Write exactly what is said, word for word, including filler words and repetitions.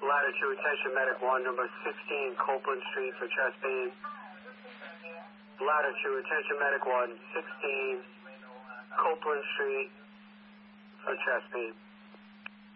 Ladder two, attention medic one, number sixteen, Copeland Street for chest pain. Ladder two, attention medic one, sixteen, Copeland Street for chest pain.